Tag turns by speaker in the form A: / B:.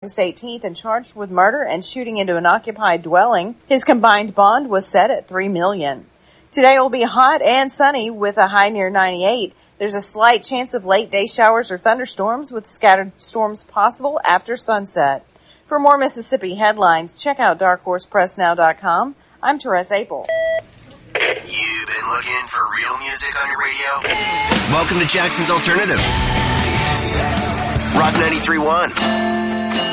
A: 18th and charged with murder and shooting into an occupied dwelling. His combined bond was set at $3 million. Today will be hot and sunny with a high near 98. There's a slight chance of late day showers or thunderstorms with scattered storms possible after sunset. For more Mississippi headlines, check out darkhorsepressnow.com. I'm Therese Apel.
B: You've been looking for real music on your radio? Welcome to Jackson's Alternative. Rock 93.1.